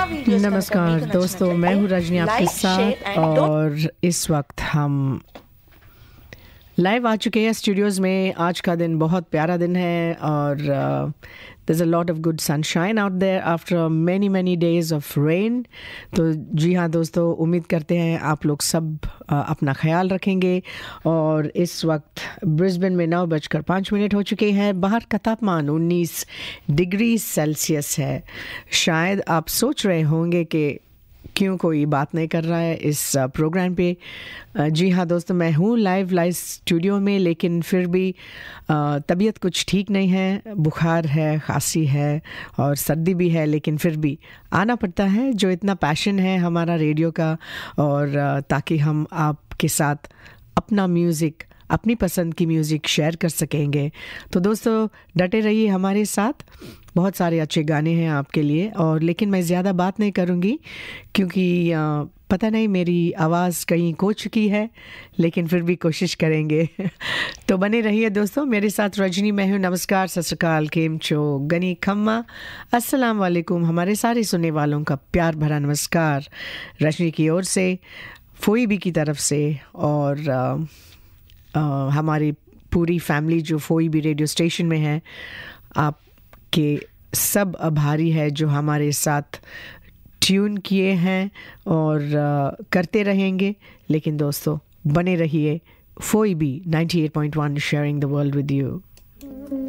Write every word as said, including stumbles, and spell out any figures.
Videos नमस्कार दोस्तों, मैं हूँ रजनी आपके साथ और इस वक्त हम लाइव आ चुके हैं स्टूडियोज़ में। आज का दिन बहुत प्यारा दिन है और there is a lot of good sunshine out there after many many days of rain. तो जी हाँ दोस्तों, उम्मीद करते हैं आप लोग सब uh, अपना ख्याल रखेंगे। और इस वक्त ब्रिस्बेन में नौ बजकर पाँच मिनट हो चुके हैं। बाहर का तापमान उन्नीस डिग्री सेल्सियस है। शायद आप सोच रहे होंगे कि क्यों कोई बात नहीं कर रहा है इस प्रोग्राम पे। जी हाँ दोस्तों, मैं हूँ लाइव लाइव स्टूडियो में, लेकिन फिर भी तबीयत कुछ ठीक नहीं है। बुखार है, खांसी है और सर्दी भी है, लेकिन फिर भी आना पड़ता है। जो इतना पैशन है हमारा रेडियो का, और ताकि हम आपके साथ अपना म्यूज़िक, अपनी पसंद की म्यूज़िक शेयर कर सकेंगे। तो दोस्तों डटे रहिए हमारे साथ, बहुत सारे अच्छे गाने हैं आपके लिए। और लेकिन मैं ज़्यादा बात नहीं करूँगी क्योंकि आ, पता नहीं मेरी आवाज़ कहीं खो चुकी है, लेकिन फिर भी कोशिश करेंगे। तो बने रहिए दोस्तों मेरे साथ। रजनी मैं हूँ। नमस्कार, सत श्री अकाल, केम चो, गनी खम्मा, अस्सलाम वालेकुम। हमारे सारे सुनने वालों का प्यार भरा नमस्कार रजनी की ओर से, फोई बी की तरफ से, और आ, आ, हमारी पूरी फैमिली जो फोई बी रेडियो स्टेशन में है, आपके सब आभारी है जो हमारे साथ ट्यून किए हैं और आ, करते रहेंगे। लेकिन दोस्तों बने रहिए, Foy B ninety eight point one sharing the world with you.